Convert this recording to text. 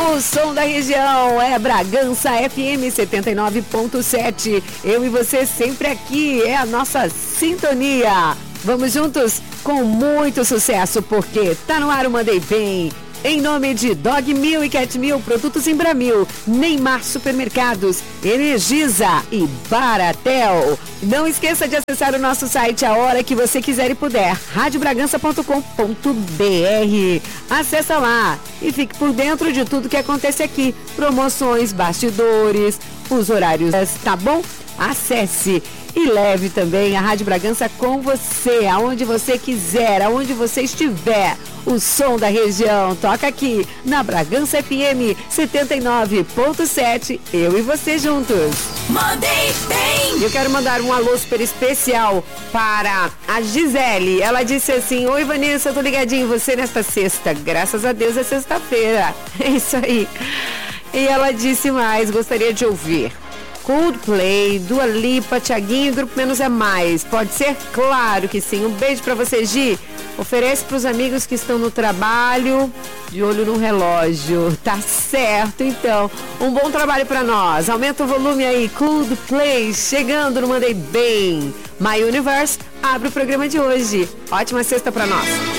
O som da região é Bragança FM 79.7. Eu e você sempre aqui, é a nossa sintonia. Vamos juntos com muito sucesso, porque tá no ar o Mandei Bem. Em nome de Dog Mil e Cat Mil, produtos Embramil, Neymar Supermercados, Energisa e Baratel. Não esqueça de acessar o nosso site a hora que você quiser e puder, radiobragança.com.br. Acessa lá e fique por dentro de tudo que acontece aqui. Promoções, bastidores, os horários, tá bom? Acesse e leve também a Rádio Bragança com você, aonde você quiser, aonde você estiver. O som da região toca aqui na Bragança FM 79.7, eu e você juntos. Mandei bem! Eu quero mandar um alô super especial para a Gisele. Ela disse assim: oi Vanessa, eu tô ligadinho em você nesta sexta. Graças a Deus é sexta-feira. É isso aí. E ela disse mais, gostaria de ouvir Coldplay, Dua Lipa, Thiaguinho, Grupo Menos é Mais. Pode ser? Claro que sim. Um beijo pra você, Gi. Oferece pros amigos que estão no trabalho, de olho no relógio. Tá certo, então. Um bom trabalho pra nós. Aumenta o volume aí. Coldplay, chegando no Mandei Bem. My Universe abre o programa de hoje. Ótima sexta pra nós.